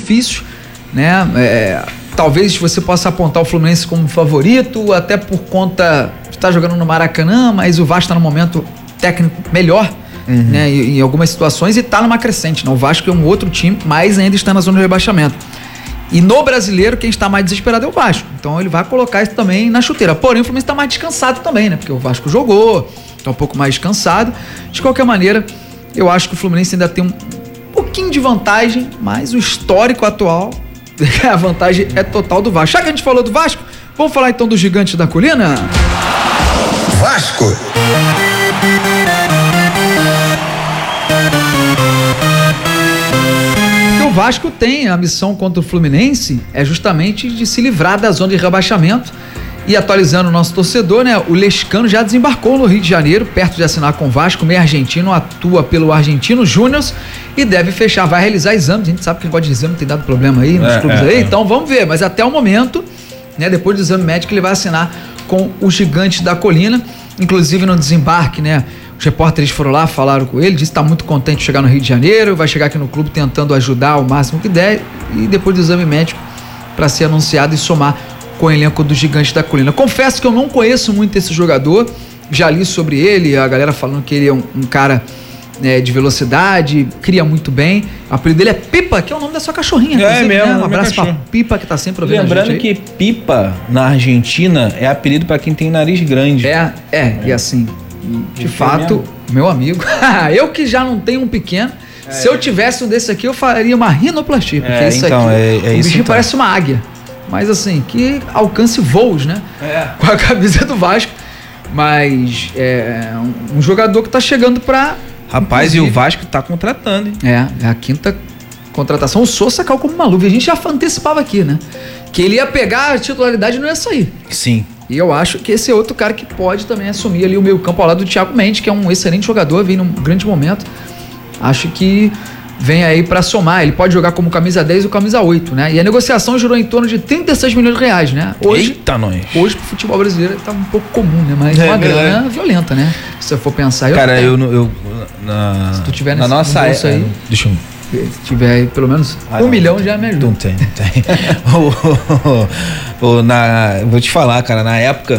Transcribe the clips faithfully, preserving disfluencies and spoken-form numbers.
difícil, né? É, talvez você possa apontar o Fluminense como favorito, até por conta de estar jogando no Maracanã, mas o Vasco está no momento técnico melhor, uhum. né? Em, em algumas situações, e está numa crescente, né? O Vasco é um outro time, mas ainda está na zona de rebaixamento. E no brasileiro, quem está mais desesperado é o Vasco. Então ele vai colocar isso também na chuteira. Porém, o Fluminense está mais descansado também, né? Porque o Vasco jogou, está um pouco mais descansado. De qualquer maneira, eu acho que o Fluminense ainda tem um pouquinho de vantagem, mas o histórico atual, a vantagem é total do Vasco. Já que a gente falou do Vasco, vamos falar então do Gigante da Colina? Vasco! O Vasco tem a missão contra o Fluminense, é justamente de se livrar da zona de rebaixamento. E atualizando o nosso torcedor, né? O Lescano já desembarcou no Rio de Janeiro, perto de assinar com o Vasco. O meio argentino atua pelo Argentino Júnior e deve fechar, vai realizar exames. A gente sabe que negócio de exame tem dado problema aí nos é, clubes é, aí, é. Então vamos ver. Mas até o momento, né? Depois do exame médico, ele vai assinar com o Gigante da Colina. Inclusive no desembarque, né? Os repórteres foram lá, falaram com ele, disse que está muito contente de chegar no Rio de Janeiro, vai chegar aqui no clube tentando ajudar o máximo que der, e depois do exame médico para ser anunciado e somar com o elenco do Gigante da Colina. Confesso que eu não conheço muito esse jogador, já li sobre ele, a galera falando que ele é um, um cara né, de velocidade, cria muito bem. O apelido dele é Pipa, que é o nome da sua cachorrinha. É mesmo, né? Um abraço pra Pipa, que tá sempre ouvindo Lembrando a gente que Pipa, na Argentina, é apelido para quem tem nariz grande. É, é, é. E assim, de fato, meu amigo, eu que já não tenho um pequeno, é, se eu tivesse um desse aqui, eu faria uma rinoplastia, porque é, isso então, aqui, é, é o isso bichinho então. parece uma águia, mas assim, que alcance voos, né? É. Com a camisa do Vasco, mas é um, um jogador que tá chegando pra... Rapaz, e o Vasco tá contratando, hein? É, é a quinta contratação. O Sousa caiu como uma luva, a gente já antecipava aqui, né? Que ele ia pegar a titularidade e não ia sair. Sim. E eu acho que esse é outro cara que pode também assumir ali o meio campo ao lado do Thiago Mendes, que é um excelente jogador, vem num grande momento. Acho que vem aí pra somar. Ele pode jogar como camisa dez ou camisa oito, né? E a negociação girou em torno de trinta e seis milhões de reais, né? Hoje, Eita, nós. Hoje pro futebol brasileiro tá um pouco comum, né? Mas é uma grana violenta, né? Se você for pensar... Eu cara, eu... eu na, se tu tiver na nesse nossa bolso aí... Deixa eu... Se tiver aí pelo menos ah, um não, milhão já me ajuda. Não tem, não tem. o, o, na, vou te falar, cara, na época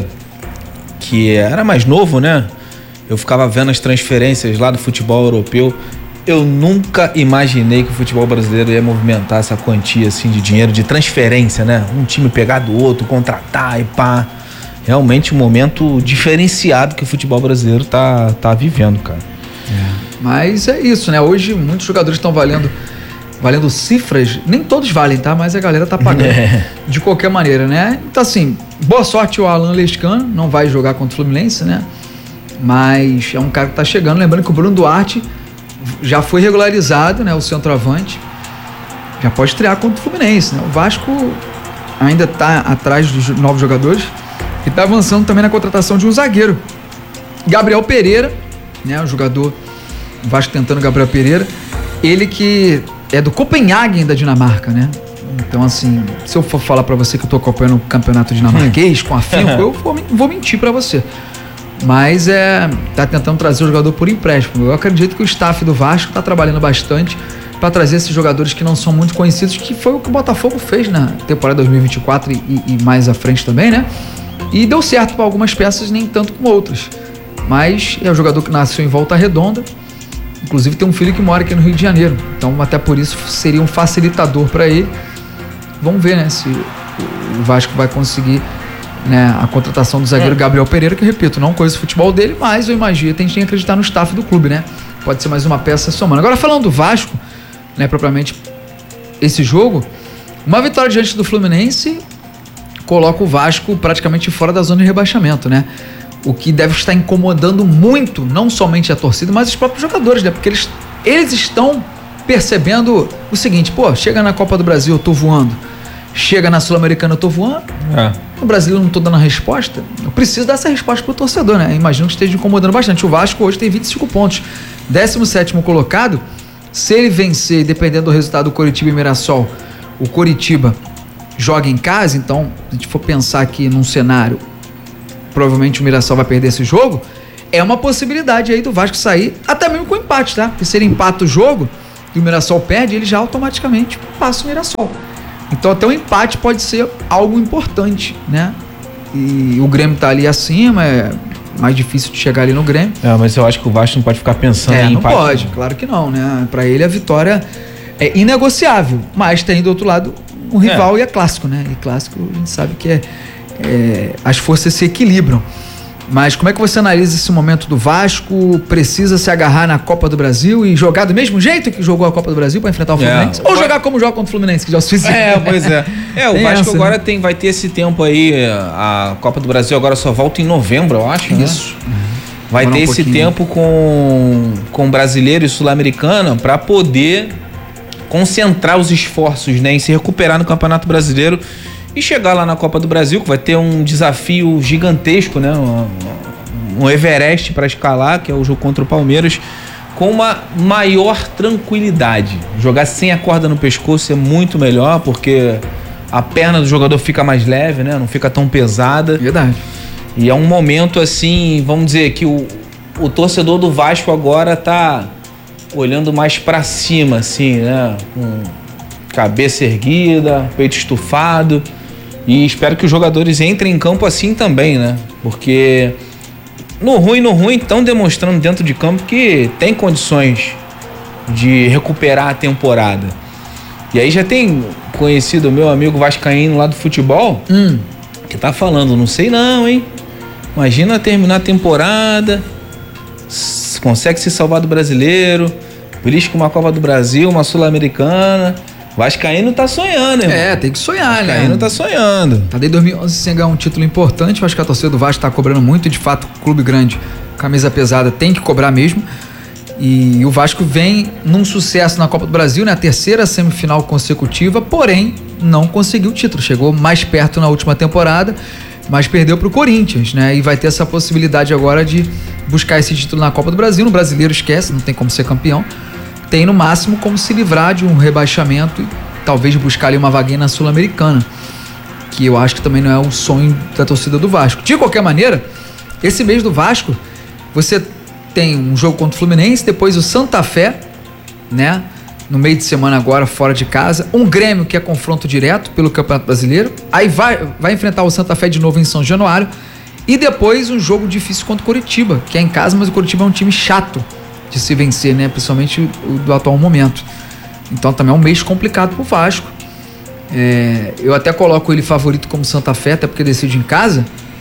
que era mais novo, né? Eu ficava vendo as transferências lá do futebol europeu. Eu nunca imaginei que o futebol brasileiro ia movimentar essa quantia assim de dinheiro, de transferência, né? Um time pegar do outro, contratar e pá. Realmente um momento diferenciado que o futebol brasileiro tá, tá vivendo, cara. É. Mas é isso, né? Hoje muitos jogadores estão valendo, valendo cifras, nem todos valem, tá? Mas a galera tá pagando é. de qualquer maneira, né? Então assim, boa sorte ao Alan Lescano, não vai jogar contra o Fluminense, né? Mas é um cara que tá chegando, lembrando que o Bruno Duarte já foi regularizado, né? O centroavante, já pode estrear contra o Fluminense, né? O Vasco ainda tá atrás dos novos jogadores e tá avançando também na contratação de um zagueiro, Gabriel Pereira, né? O jogador o Vasco tentando Gabriel Pereira, ele que é do Copenhagen da Dinamarca, né? Então assim, se eu for falar pra você que eu tô acompanhando o campeonato dinamarquês com afinco, eu vou, vou mentir pra você. Mas é, tá tentando trazer o jogador por empréstimo. Eu acredito que o staff do Vasco tá trabalhando bastante para trazer esses jogadores que não são muito conhecidos, que foi o que o Botafogo fez na temporada dois mil e vinte e quatro e, e mais à frente também, né? E deu certo para algumas peças, nem tanto como outras. Mas é um jogador que nasceu em Volta Redonda. Inclusive tem um filho que mora aqui no Rio de Janeiro. Então até por isso seria um facilitador para ele. Vamos ver, né? Se o Vasco vai conseguir, né, a contratação do zagueiro é. Gabriel Pereira, que eu repito, não conheço o futebol dele, mas eu imagino, tem que acreditar no staff do clube, né? Pode ser mais uma peça somando. Agora falando do Vasco, né, propriamente esse jogo, uma vitória diante do Fluminense coloca o Vasco praticamente fora da zona de rebaixamento, né? O que deve estar incomodando muito, não somente a torcida, mas os próprios jogadores, né? Porque eles, eles estão percebendo o seguinte, pô, chega na Copa do Brasil, eu tô voando. Chega na Sul-Americana, eu tô voando. É. No Brasil eu não tô dando a resposta. Eu preciso dar essa resposta pro torcedor, né? Imagino que esteja incomodando bastante. O Vasco hoje tem vinte e cinco pontos. décimo sétimo colocado. Se ele vencer, dependendo do resultado do Coritiba e Mirassol, o Coritiba joga em casa, então, se a gente for pensar aqui num cenário, provavelmente o Mirassol vai perder esse jogo, é uma possibilidade aí do Vasco sair, até mesmo com empate, tá? Porque se ele empata o jogo, e o Mirassol perde, ele já automaticamente passa o Mirassol. Então até o empate pode ser algo importante, né? E o Grêmio tá ali acima, é mais difícil de chegar ali no Grêmio. É, mas eu acho que o Vasco não pode ficar pensando é, em não empate. Não pode, claro que não, né? Pra ele a vitória é inegociável, mas tem do outro lado um rival é. e é clássico, né? E clássico a gente sabe que é, é, as forças se equilibram. Mas como é que você analisa esse momento do Vasco? Precisa se agarrar na Copa do Brasil e jogar do mesmo jeito que jogou a Copa do Brasil para enfrentar o Fluminense? É, Ou jogar como joga contra o Fluminense, que já é o suficiente? É, pois é. É, o tem Vasco essa, agora né? tem, vai ter esse tempo aí, a Copa do Brasil agora só volta em novembro, eu acho, Isso. Né? Vai Agora ter um esse pouquinho. tempo com, com brasileiro e sul-americano para poder concentrar os esforços, né, em se recuperar no Campeonato Brasileiro e chegar lá na Copa do Brasil, que vai ter um desafio gigantesco, né? Um, um Everest para escalar, que é o jogo contra o Palmeiras, com uma maior tranquilidade. Jogar sem a corda no pescoço é muito melhor, porque a perna do jogador fica mais leve, né? Não fica tão pesada. Verdade. E é um momento assim, vamos dizer que o, o torcedor do Vasco agora tá olhando mais para cima, assim, né? Com cabeça erguida, peito estufado. E espero que os jogadores entrem em campo assim também, né? Porque no ruim, no ruim, estão demonstrando dentro de campo que tem condições de recuperar a temporada. E aí já tem conhecido o meu amigo vascaíno lá do futebol, hum. que tá falando, não sei não, hein? Imagina terminar a temporada, consegue se salvar do brasileiro, belisca uma Copa do Brasil, uma Sul-Americana. Vascaíno tá sonhando, irmão. É, tem que sonhar, Vascaíno né? Vascaíno tá sonhando. Tá desde dois mil e onze sem ganhar um título importante. Eu acho que a torcida do Vasco tá cobrando muito. De fato, clube grande, camisa pesada, tem que cobrar mesmo. E o Vasco vem num sucesso na Copa do Brasil, né? A terceira semifinal consecutiva, porém não conseguiu o título. Chegou mais perto na última temporada, mas perdeu pro Corinthians, né? E vai ter essa possibilidade agora de buscar esse título na Copa do Brasil. No Brasileiro esquece, não tem como ser campeão. Tem no máximo como se livrar de um rebaixamento e talvez buscar ali uma vaguinha na Sul-Americana, que eu acho que também não é o sonho da torcida do Vasco. De qualquer maneira, esse mês do Vasco, você tem um jogo contra o Fluminense, depois o Santa Fé, né? No meio de semana agora, fora de casa. Um Grêmio que é confronto direto pelo Campeonato Brasileiro. Aí vai, vai enfrentar o Santa Fé de novo em São Januário. E depois um jogo difícil contra o Coritiba, que é em casa, mas o Coritiba é um time chato de se vencer, né? Principalmente o do atual momento. Então também é um mês complicado pro Vasco. É, eu até coloco ele favorito como Santa Fé, até porque decide em casa.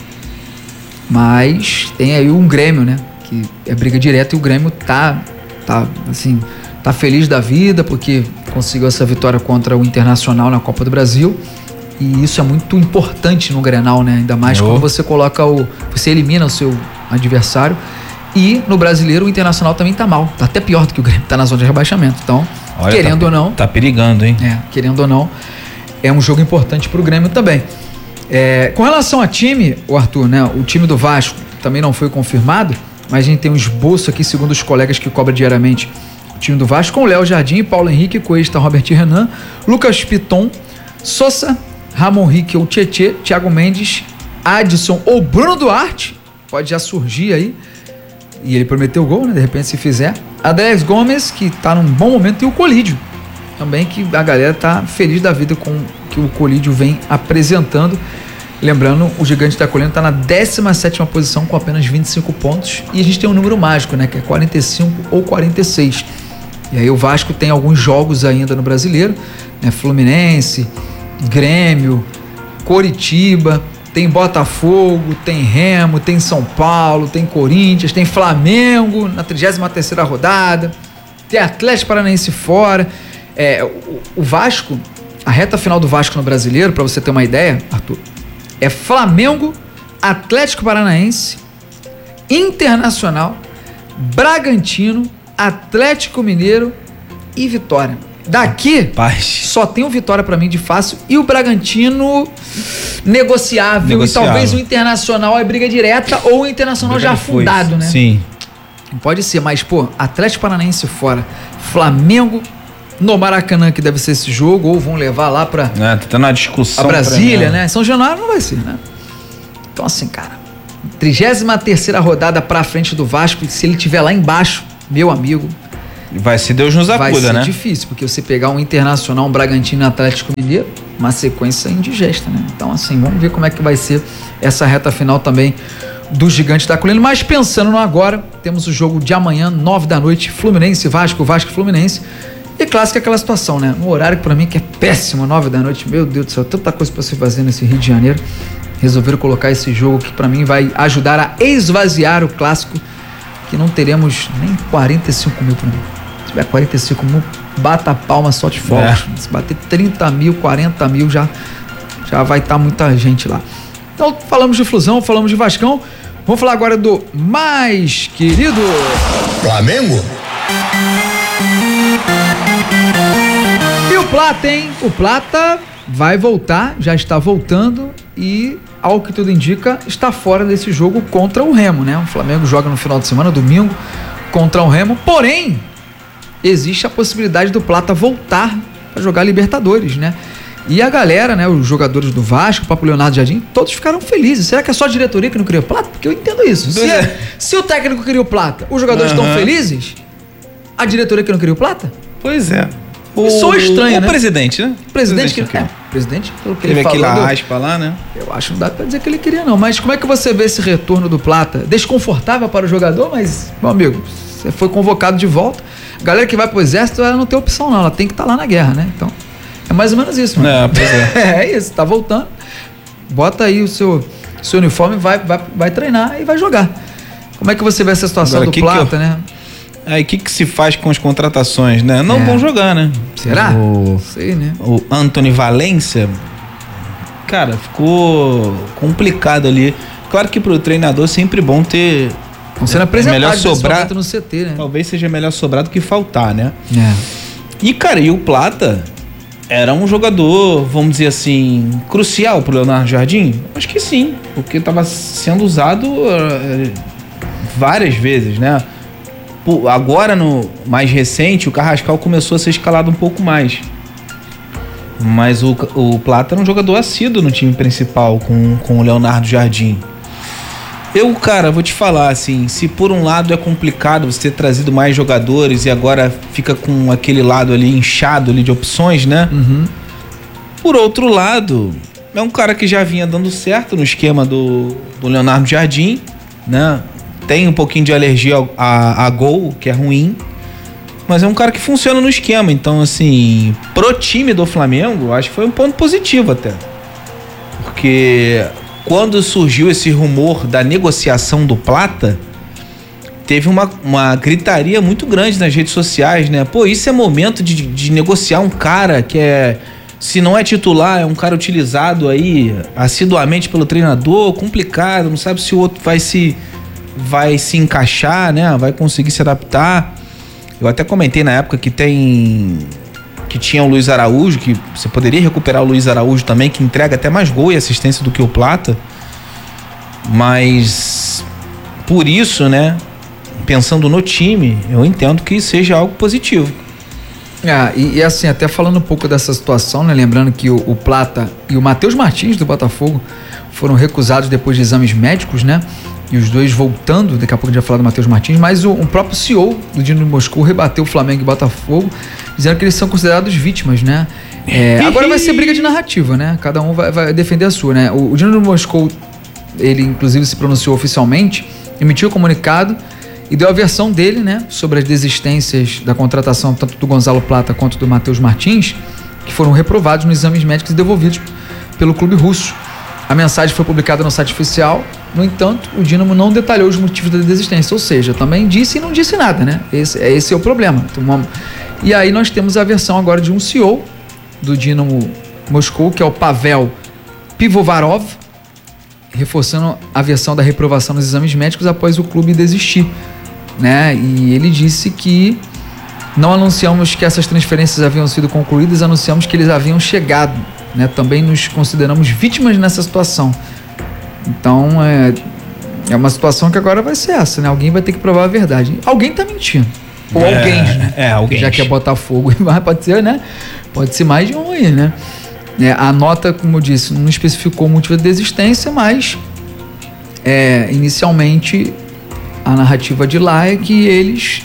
Mas tem aí um Grêmio, né? Que é briga direta e o Grêmio tá, tá assim, tá feliz da vida porque conseguiu essa vitória contra o Internacional na Copa do Brasil. E isso é muito importante no Grenal, né? Ainda mais oh. quando você coloca o... Você elimina o seu adversário. E no Brasileiro o Internacional também tá mal. Tá até pior do que o Grêmio, tá na zona de rebaixamento. Então, Olha, querendo tá, ou não... Tá perigando, hein? É, querendo ou não, é um jogo importante pro Grêmio também. É, com relação a time, o Arthur, né? O time do Vasco também não foi confirmado, mas a gente tem um esboço aqui, segundo os colegas que cobram diariamente o time do Vasco, com o Léo Jardim, Paulo Henrique, Cuesta, Robert Renan, Lucas Piton, Sosa, Ramon Rick ou Tietê, Thiago Mendes, Adson ou Bruno Duarte, pode já surgir aí, e ele prometeu o gol, né? De repente, se fizer. Adélio Gomes, que tá num bom momento, e o Colídio, também, que a galera tá feliz da vida com o que o Colídio vem apresentando. Lembrando, o Gigante da Colina tá na décima sétima posição com apenas vinte e cinco pontos, e a gente tem um número mágico, né? Que é quarenta e cinco ou quarenta e seis. E aí o Vasco tem alguns jogos ainda no Brasileiro, né? Fluminense, Grêmio, Coritiba, tem Botafogo, tem Remo, tem São Paulo, tem Corinthians, tem Flamengo na trigésima terceira rodada, tem Atlético Paranaense fora. É, o, o Vasco, a reta final do Vasco no Brasileiro, para você ter uma ideia, Arthur, é Flamengo, Atlético Paranaense, Internacional, Bragantino, Atlético Mineiro e Vitória. Daqui, Paz. só tem o Vitória pra mim de fácil e o Bragantino negociável, negociável. E talvez o Internacional é briga direta ou o Internacional já afundado, foi. né? Sim. Pode ser, mas, pô, Atlético Paranaense fora, Flamengo no Maracanã, que deve ser esse jogo, ou vão levar lá pra... É, tá tendo uma discussão. A Brasília, né? São Januário não vai ser, né? Então, assim, cara, trigésima terceira rodada pra frente do Vasco, se ele tiver lá embaixo, meu amigo... Vai ser Deus nos acuda, né? Vai ser difícil, porque você pegar um Internacional, um Bragantino e um Atlético Mineiro, uma sequência indigesta, né? Então, assim, vamos ver como é que vai ser essa reta final também do Gigante da Colina. Mas pensando no agora, temos o jogo de amanhã, nove da noite, Fluminense, Vasco, Vasco Fluminense. E clássico é aquela situação, né? No horário que pra mim que é péssimo, nove da noite, meu Deus do céu, tanta coisa pra se fazer nesse Rio de Janeiro. Resolveram colocar esse jogo que pra mim vai ajudar a esvaziar o clássico, que não teremos nem quarenta e cinco mil por mim. Se tiver quarenta e cinco mil, bata a palma só de fogos. É. Se bater trinta mil, quarenta mil, já, já vai estar tá muita gente lá. Então, falamos de Flusão, falamos de Vascão. Vamos falar agora do mais querido Flamengo. E o Plata, hein? O Plata vai voltar, já está voltando e, ao que tudo indica, está fora desse jogo contra o Remo, né? O Flamengo joga no final de semana, domingo, contra o Remo. Porém, existe a possibilidade do Plata voltar a jogar Libertadores, né? E a galera, né, os jogadores do Vasco, o Papo Leonardo Jardim, todos ficaram felizes. Será que é só a diretoria que não queria o Plata? Porque eu entendo isso. Se, é, se o técnico queria o Plata, os jogadores uhum. estão felizes, a diretoria que não queria o Plata? Pois é. O, Isso é estranho, o né? presidente, né? O presidente, presidente que... É, presidente, pelo que Teve ele falou... Teve aquela aspa lá, né? Eu acho que não dá pra dizer que ele queria, não. Mas como é que você vê esse retorno do Plata? Desconfortável para o jogador, mas, meu amigo, você foi convocado de volta. A galera que vai pro exército, ela não tem opção, não. Ela tem que estar tá lá na guerra, né? Então, é mais ou menos isso, mano. É, pois é. É isso, tá voltando. Bota aí o seu, seu uniforme, vai, vai, vai treinar e vai jogar. Como é que você vê essa situação Agora, do Plata, eu... né? Aí o que, que se faz com as contratações, né? Não é. vão jogar, né? Será? O, Sei, né? O Antony Valência, cara, ficou complicado ali. Claro que pro treinador é sempre bom ter... Não sendo apresentado, melhor sobrar no C T, né? Talvez seja melhor sobrar do que faltar, né? É. E, cara, e o Plata era um jogador, vamos dizer assim, crucial pro Leonardo Jardim? Acho que sim, porque estava sendo usado uh, várias vezes, né? Agora, no mais recente, o Carrascal começou a ser escalado um pouco mais. Mas o, o Plata era um jogador assíduo no time principal com, com o Leonardo Jardim. Eu, cara, vou te falar, assim, se por um lado é complicado você ter trazido mais jogadores e agora fica com aquele lado ali inchado ali de opções, né? Uhum. Por outro lado, é um cara que já vinha dando certo no esquema do, do Leonardo Jardim, né? Tem um pouquinho de alergia a, a gol, que é ruim, mas é um cara que funciona no esquema. Então, assim, pro time do Flamengo, acho que foi um ponto positivo até. Porque quando surgiu esse rumor da negociação do Plata, teve uma, uma gritaria muito grande nas redes sociais, né? Pô, isso é momento de, de negociar um cara que é... Se não é titular, é um cara utilizado aí assiduamente pelo treinador, complicado, não sabe se o outro vai se... vai se encaixar, né? Vai conseguir se adaptar. Eu até comentei na época que tem... que tinha o Luiz Araújo, que você poderia recuperar o Luiz Araújo também, que entrega até mais gol e assistência do que o Plata. Mas por isso, né? Pensando no time, eu entendo que seja algo positivo. Ah, e, e assim, até falando um pouco dessa situação, né? Lembrando que o, o Plata e o Matheus Martins do Botafogo foram recusados depois de exames médicos, né? E os dois voltando, daqui a pouco a gente vai falar do Matheus Martins, mas o, o próprio C E O do Dinamo de Moscou rebateu o Flamengo e Botafogo, dizendo que eles são considerados vítimas, né? É, agora vai ser briga de narrativa, né? Cada um vai, vai defender a sua, né? O, o Dinamo de Moscou, ele inclusive se pronunciou oficialmente, emitiu o comunicado e deu a versão dele, né? Sobre as desistências da contratação tanto do Gonzalo Plata quanto do Matheus Martins, que foram reprovados nos exames médicos e devolvidos pelo clube russo. A mensagem foi publicada no site oficial, no entanto, o Dinamo não detalhou os motivos da desistência, ou seja, também disse e não disse nada, né? Esse, esse é o problema. E aí nós temos a versão agora de um C E O do Dinamo Moscou, que é o Pavel Pivovarov, reforçando a versão da reprovação nos exames médicos após o clube desistir, né? E ele disse que não anunciamos que essas transferências haviam sido concluídas, anunciamos que eles haviam chegado, né? Também nos consideramos vítimas nessa situação. Então é, é uma situação que agora vai ser essa, né? Alguém vai ter que provar a verdade. Alguém tá mentindo. Ou é, alguém, né? É, alguém. Já quer botar fogo, pode ser, né? Pode ser mais de um aí, né? É, a nota, como eu disse, não especificou o motivo da desistência, mas é, inicialmente a narrativa de lá é que eles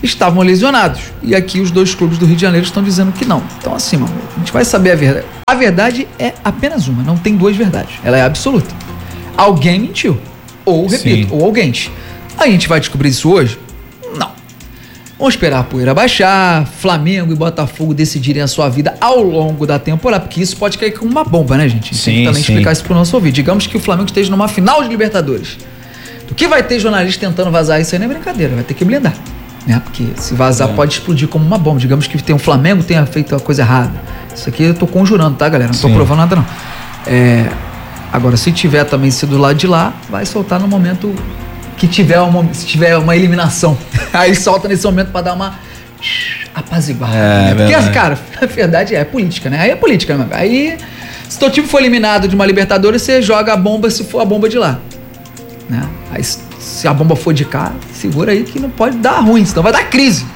estavam lesionados. E aqui os dois clubes do Rio de Janeiro estão dizendo que não. Então assim, mano, a gente vai saber a verdade. A verdade é apenas uma, não tem duas verdades. Ela é absoluta. Alguém mentiu. Ou, repito, Sim. ou alguém. A gente vai descobrir isso hoje? Não. Vamos esperar a poeira baixar, Flamengo e Botafogo decidirem a sua vida ao longo da temporada, porque isso pode cair como uma bomba, né, gente? Sim, tem que também sim. explicar isso pro nosso ouvido. Digamos que o Flamengo esteja numa final de Libertadores. O que vai ter jornalista tentando vazar isso aí não é brincadeira, vai ter que blindar, né? Porque se vazar é. pode explodir como uma bomba. Digamos que tem um Flamengo tenha feito a coisa errada. Isso aqui eu tô conjurando, tá, galera? Não tô Sim. provando nada, não. É... Agora, se tiver também sido do lado de lá, vai soltar no momento que tiver uma, se tiver uma eliminação. Aí solta nesse momento pra dar uma apaziguada. É, né? Porque, cara, a verdade é, é política, né? Aí é política, né? Aí, se teu time for eliminado de uma Libertadores, você joga a bomba se for a bomba de lá. Né? Aí, se a bomba for de cá, segura aí que não pode dar ruim, senão vai dar crise.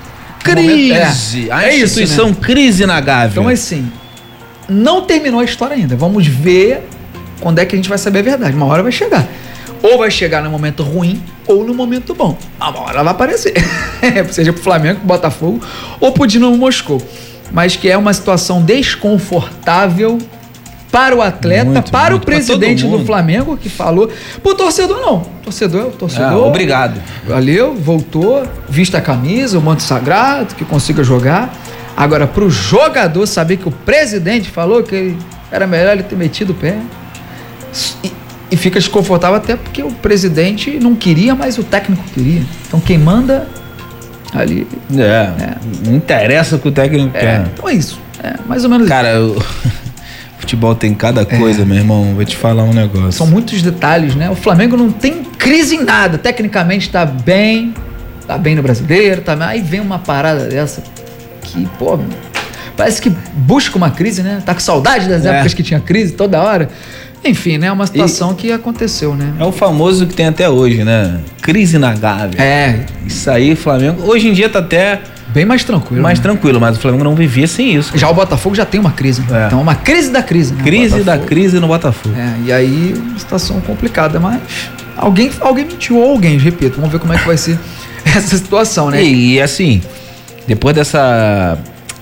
Crise! É, a é instituição isso, né? Crise na Gávea. Então, assim, não terminou a história ainda. Vamos ver quando é que a gente vai saber a verdade. Uma hora vai chegar. Ou vai chegar no momento ruim, ou no momento bom. Uma hora vai aparecer. Seja pro Flamengo, pro Botafogo, ou pro Dinamo Moscou. Mas que é uma situação desconfortável para o atleta, muito, para muito, o presidente do Flamengo, que falou. Pro torcedor, não. Torcedor é o torcedor. Ah, obrigado. Valeu, voltou, vista a camisa, o manto sagrado, que consiga jogar. Agora, pro jogador saber que o presidente falou que era melhor ele ter metido o pé. E, e fica desconfortável até porque o presidente não queria, mas o técnico queria. Então quem manda ali... É, é. Não interessa o que o técnico é, quer. Então é isso. É mais ou menos Cara, isso. Cara, o futebol tem cada coisa, é. meu irmão. Vou te falar um negócio. São muitos detalhes, né? O Flamengo não tem crise em nada. Tecnicamente tá bem, tá bem no Brasileiro, tá... aí vem uma parada dessa que, pô... Parece que busca uma crise, né? Tá com saudade das é. épocas que tinha crise toda hora. Enfim, né? É uma situação e que aconteceu, né? É o famoso que tem até hoje, né? Crise na Gávea. É. Isso aí, Flamengo... Hoje em dia tá até... Bem mais tranquilo. Mais né? tranquilo, mas o Flamengo não vivia sem isso. Já o Botafogo já tem uma crise. Né? É. Então é uma crise da crise. Né? Crise da crise no Botafogo. É, e aí, situação complicada, mas... Alguém, alguém mentiu, ou alguém, repito. Vamos ver como é que vai ser essa situação, né? E, e assim, depois dessa...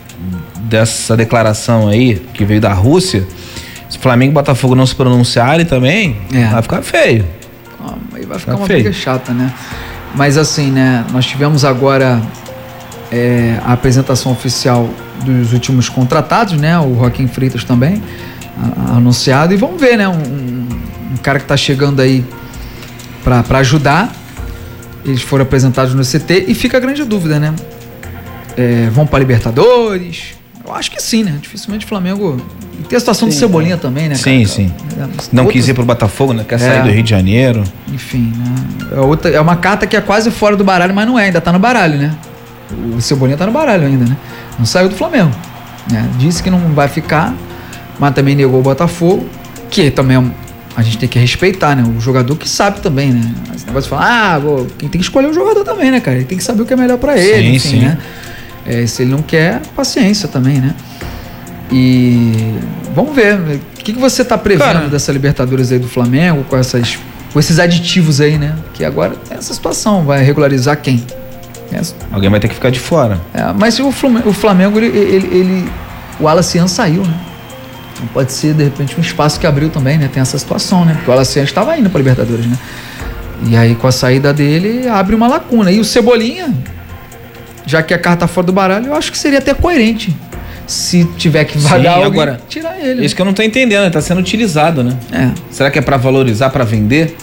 dessa declaração aí, que veio da Rússia... Se Flamengo e Botafogo não se pronunciarem também, é. vai ficar feio. Ah, aí vai ficar uma briga chata, né? Mas assim, né? Nós tivemos agora é, a apresentação oficial dos últimos contratados, né? O Joaquim Freitas também a, a, anunciado. E vamos ver, né? Um, um, um cara que tá chegando aí pra, pra ajudar. Eles foram apresentados no C T e fica a grande dúvida, né? É, vão pra Libertadores? Eu acho que sim, né? Dificilmente o Flamengo... Tem a situação sim, do Cebolinha é. também, né, cara? Sim, sim. É, não outros... quis ir pro Botafogo, né? Quer sair é. do Rio de Janeiro. Enfim, né? É, outra, é uma carta que é quase fora do baralho, mas não é, ainda tá no baralho, né? O Cebolinha tá no baralho ainda, né? Não saiu do Flamengo. Né? Disse que não vai ficar, mas também negou o Botafogo, que também é um, a gente tem que respeitar, né? O jogador que sabe também, né? Esse negócio de falar, ah, vou, quem tem que escolher o jogador também, né, cara? Ele tem que saber o que é melhor pra ele, sim, enfim, sim. né? É, se ele não quer, paciência também, né? E vamos ver, o que, que você tá prevendo cara, dessa Libertadores aí do Flamengo, com, essas, com esses aditivos aí, né? Que agora tem essa situação, vai regularizar quem? Essa. Alguém vai ter que ficar de fora. É, mas o Flamengo, o Flamengo ele, ele, ele, o Wallace saiu, né? Então pode ser, de repente, um espaço que abriu também, né? Tem essa situação, né? Porque o Wallace estava indo pra Libertadores, né? E aí, com a saída dele, abre uma lacuna. E o Cebolinha, já que a carta tá fora do baralho, eu acho que seria até coerente. Se tiver que vagar alguém, agora, tirar ele. Isso né? que eu não tô entendendo, né? Tá sendo utilizado, né? É. Será que é pra valorizar, pra vender?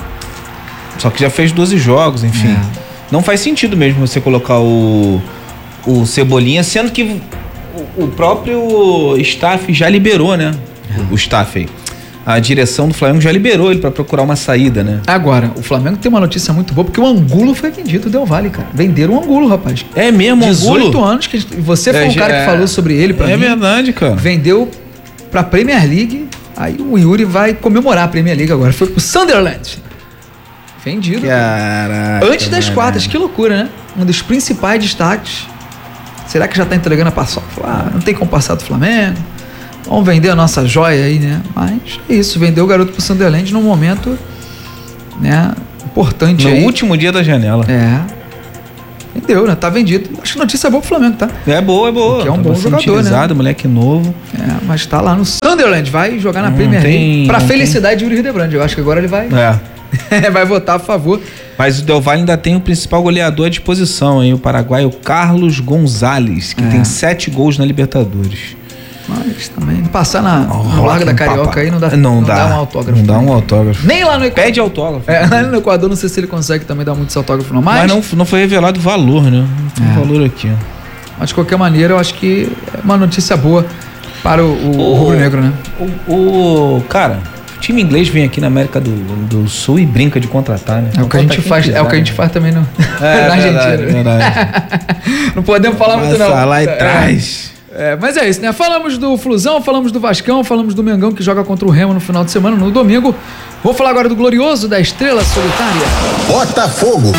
Só que já fez doze jogos, enfim. É. Não faz sentido mesmo você colocar o, o Cebolinha, sendo que o, o próprio staff já liberou, né? É. O staff aí. A direção do Flamengo já liberou ele pra procurar uma saída, né? Agora, o Flamengo tem uma notícia muito boa, porque o Angulo foi vendido do Del Valle, cara. Venderam o Angulo, rapaz. É mesmo, Angulo? dezoito anos, que você foi é, um cara é, que falou sobre ele pra é mim. É verdade, cara. Vendeu pra Premier League, aí o Yuri vai comemorar a Premier League agora. Foi pro Sunderland. Vendido. Caraca. Antes das cara. quartas, que loucura, né? Um dos principais destaques. Será que já tá entregando a paçoca? Ah, não tem como passar do Flamengo. Vamos vender a nossa joia aí, né? Mas é isso, vendeu o garoto pro Sunderland num momento, né, importante no aí. último dia da janela. É. Vendeu, né? Tá vendido. Acho que notícia boa pro Flamengo, tá? É boa, é boa. Porque é um tá bom jogador, utilizado, né? moleque novo. É, mas tá lá no Sunderland, vai jogar na Não Premier tem- League. Pra não felicidade de Yuri Hildebrand. Eu acho que agora ele vai, É. vai votar a favor. Mas o Del Valle ainda tem o principal goleador à disposição, hein? O paraguaio Carlos Gonzalez, que É. tem sete gols na Libertadores. Mas também passar na, no Rola Largo da com Carioca papa. aí não dá, não dá, um autógrafo. Não dá um autógrafo. Nem lá no Equador. Pede autógrafo. É, lá no Equador não sei se ele consegue também dar muitos autógrafos não. Mas, Mas não, não foi revelado o valor, né? Não tem É. valor aqui. mas de qualquer maneira eu acho que é uma notícia boa para o, o, o rubro-negro, né? O, o- cara, o time inglês vem aqui na América do, do Sul e brinca de contratar, né? É o que a gente Contrata quem faz, é o que a quiser, gente né? faz também no, É, na verdade, Argentina. verdade. Não podemos falar muito não. Passa lá e É. traz. É, mas é isso, né? Falamos do Flusão, falamos do Vascão, falamos do Mengão que joga contra o Remo no final de semana, no domingo. Vou falar agora do Glorioso, da Estrela Solitária. Botafogo.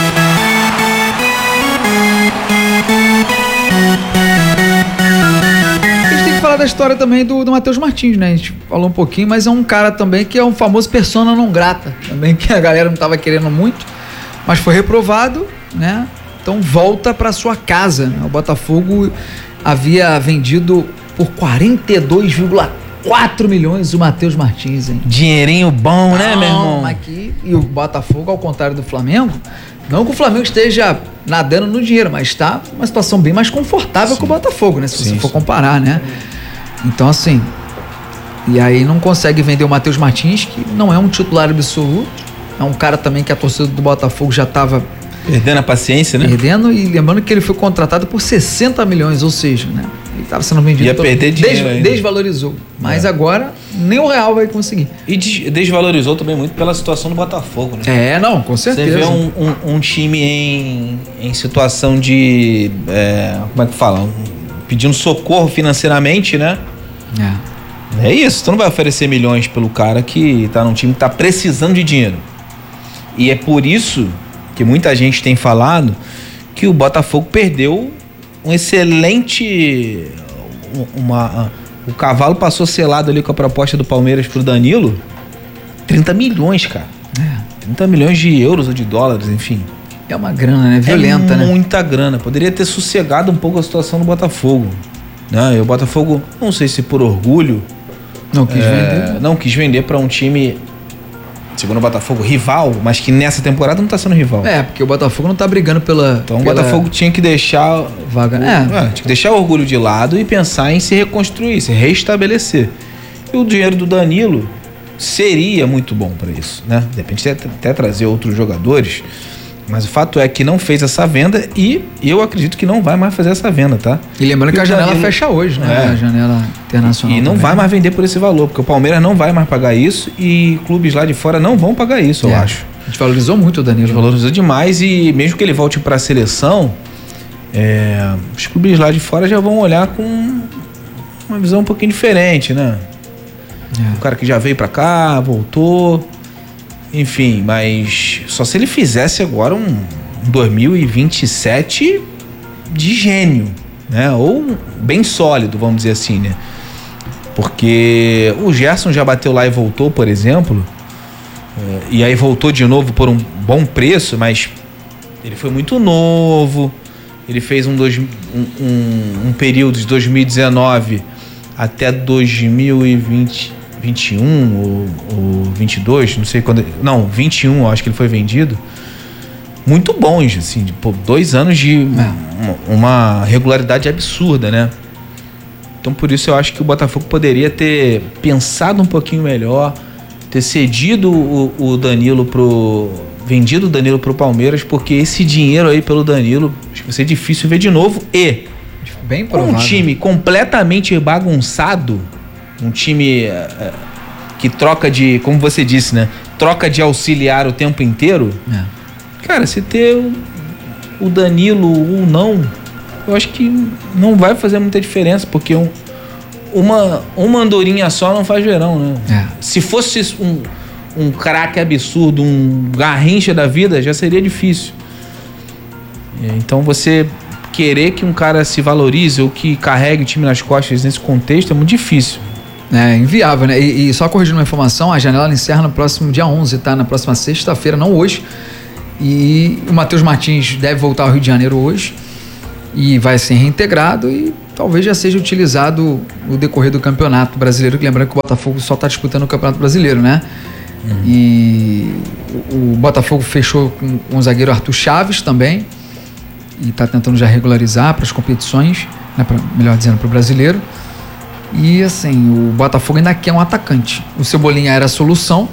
A gente tem que falar da história também do, do Matheus Martins, né? A gente falou um pouquinho, mas é um cara também que é um famoso persona não grata, também que a galera não estava querendo muito, mas foi reprovado, né? Então volta para sua casa, né? O Botafogo havia vendido por quarenta e dois vírgula quatro milhões o Matheus Martins, hein? Dinheirinho bom, né, meu irmão? Mas aqui, e o Botafogo, ao contrário do Flamengo, não que o Flamengo esteja nadando no dinheiro, mas está numa situação bem mais confortável que o Botafogo, né? Se Sim, você for sim. comparar, né? Então, assim, e aí não consegue vender o Matheus Martins, que não é um titular absoluto, é um cara também que a torcida do Botafogo já estava Perdendo a paciência, né? perdendo, e lembrando que ele foi contratado por sessenta milhões, ou seja, né? Ele estava sendo vendido. Ia todo- perder dinheiro ainda. Desvalorizou. Mas É. agora nem o Real vai conseguir. E des- desvalorizou também muito pela situação do Botafogo, né? É, não, com Você certeza. vê um, um- um time em, em situação de. é, como é que fala? Um- pedindo socorro financeiramente, né? É. É isso, tu não vai oferecer milhões pelo cara que tá num time que tá precisando de dinheiro. E é por isso que muita gente tem falado que o Botafogo perdeu um excelente. Uma, o cavalo passou selado ali com a proposta do Palmeiras pro Danilo. trinta milhões, cara. É. trinta milhões de euros ou de dólares, enfim. É uma grana, né? Violenta, é né? muita grana. Poderia ter sossegado um pouco a situação do Botafogo. Né? E o Botafogo, não sei se por orgulho, Não quis é, vender. não quis vender para um time, segundo o Botafogo, rival, mas que nessa temporada não tá sendo rival. É, porque o Botafogo não tá brigando pela. Então o pela Botafogo tinha que deixar vaga. o- É. é, tinha que deixar o orgulho de lado e pensar em se reconstruir, se restabelecer. E o dinheiro do Danilo seria muito bom para isso, né? De repente até, até trazer outros jogadores, mas o fato é que não fez essa venda e eu acredito que não vai mais fazer essa venda, tá? E lembrando que E a o janela Danilo- fecha hoje, né? É. A janela internacional. E não também. vai mais vender por esse valor, porque o Palmeiras não vai mais pagar isso e clubes lá de fora não vão pagar isso, eu É. acho. A gente valorizou muito o Danilo. Valorizou demais e mesmo que ele volte para a seleção, é, os clubes lá de fora já vão olhar com uma visão um pouquinho diferente, né? É. O cara que já veio para cá, voltou, enfim, mas só se ele fizesse agora um dois mil e vinte e sete de gênio, né? Ou bem sólido, vamos dizer assim, né? Porque o Gerson já bateu lá e voltou, por exemplo, é, e aí voltou de novo por um bom preço, mas ele foi muito novo. Ele fez um, dois, um, um, um período de dois mil e dezenove até dois mil e vinte, vinte e um ou, ou vinte e dois, não sei quando. Não, vinte e um, eu acho que ele foi vendido. Muito bons, assim, de, pô, dois anos de uma, uma regularidade absurda, né? Então por isso eu acho que o Botafogo poderia ter pensado um pouquinho melhor, ter cedido o, o Danilo pro. Vendido o Danilo pro Palmeiras, porque esse dinheiro aí pelo Danilo acho que vai ser difícil ver de novo. E Bem com provável. um time completamente bagunçado, um time é, que troca de, como você disse, né? Troca de auxiliar o tempo inteiro. É. Cara, se ter o, o Danilo ou não, eu acho que não vai fazer muita diferença, porque um, uma, uma andorinha só não faz verão, né? É. Se fosse um, um craque absurdo, um Garrincha da vida, já seria difícil. Então você querer que um cara se valorize ou que carregue o time nas costas nesse contexto é muito difícil. É inviável, né? E, e só corrigindo uma informação, a janela encerra no próximo dia onze, tá? Na próxima sexta-feira, não hoje. E o Matheus Martins deve voltar ao Rio de Janeiro hoje e vai ser reintegrado e talvez já seja utilizado no decorrer do Campeonato Brasileiro, lembrando que o Botafogo só está disputando o Campeonato Brasileiro, né? Uhum. E o, o Botafogo fechou com, com o zagueiro Arthur Chaves também e está tentando já regularizar para as competições, né, pra, melhor dizendo, para o Brasileiro. E assim, o Botafogo ainda quer um atacante. O Cebolinha era a solução,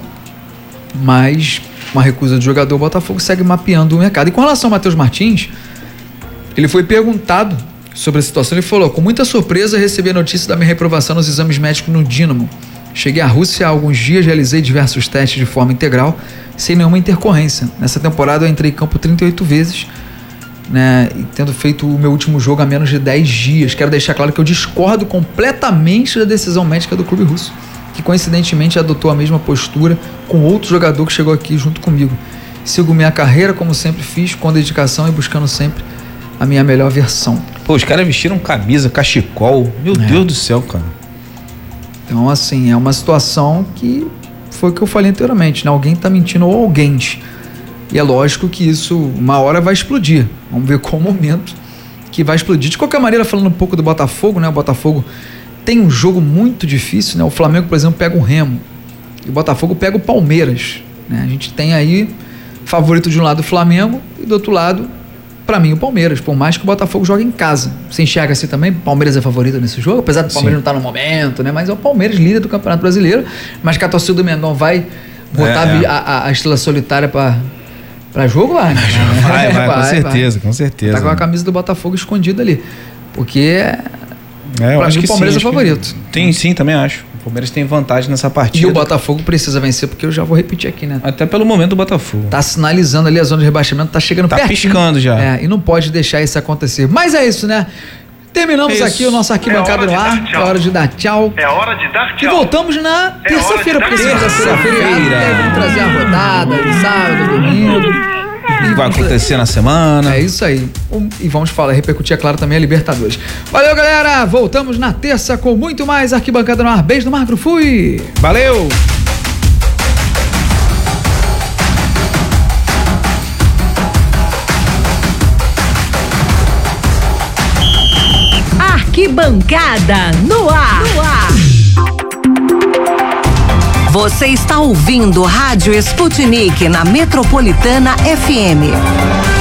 mas uma recusa do jogador, o Botafogo segue mapeando o mercado. E com relação ao Matheus Martins, ele foi perguntado sobre a situação, ele falou: com muita surpresa recebi a notícia da minha reprovação nos exames médicos no Dínamo. Cheguei à Rússia há alguns dias, realizei diversos testes de forma integral, sem nenhuma intercorrência. Nessa temporada eu entrei em campo trinta e oito vezes, né, e tendo feito o meu último jogo há menos de dez dias. Quero deixar claro que eu discordo completamente da decisão médica do clube russo, que coincidentemente adotou a mesma postura com outro jogador que chegou aqui junto comigo. Sigo minha carreira como sempre fiz, com dedicação e buscando sempre a minha melhor versão. Pô, os caras vestiram camisa, cachecol. Meu é. Deus do céu, cara. Então, assim, é uma situação que foi o que eu falei anteriormente, né? Alguém tá mentindo ou alguém. E é lógico que isso, uma hora vai explodir. Vamos ver qual momento que vai explodir. De qualquer maneira, falando um pouco do Botafogo, né? O Botafogo tem um jogo muito difícil, né? O Flamengo, por exemplo, pega o Remo. E o Botafogo pega o Palmeiras, né? A gente tem aí favorito de um lado o Flamengo e do outro lado, pra mim, o Palmeiras, por mais que o Botafogo jogue em casa. Você enxerga assim também? O Palmeiras é favorito nesse jogo, apesar do Palmeiras Sim. não estar no momento, né? Mas é o Palmeiras líder do Campeonato Brasileiro, mas que a torcida do Mengão vai botar é, é. A, a, a estrela solitária pra, pra jogo, vai. Vai, vai, vai, com certeza, vai. com certeza. Tá com a camisa do Botafogo escondida ali, porque é, é eu acho mim, que o Palmeiras sim, é favorito. Tem sim, também acho. O Palmeiras tem vantagem nessa partida. E o Botafogo precisa vencer, porque eu já vou repetir aqui, né? Até pelo momento do Botafogo. Tá sinalizando ali a zona de rebaixamento, tá chegando perto. Tá piscando já. É, e não pode deixar isso acontecer. Mas é isso, né? Terminamos isso. aqui o nosso Arquibancada no ar. É hora de dar tchau. É hora de dar tchau. E voltamos na é terça-feira, porque terça-feira vamos trazer a rodada, sábado, domingo. O que vai acontecer na semana. É isso aí. E vamos falar, repercutir, é claro, também a Libertadores. Valeu, galera. Voltamos na terça com muito mais Arquibancada no ar. Beijo do Magro. Fui. Valeu. Arquibancada no ar. No ar. Você está ouvindo Rádio Sputnik na Metropolitana F M.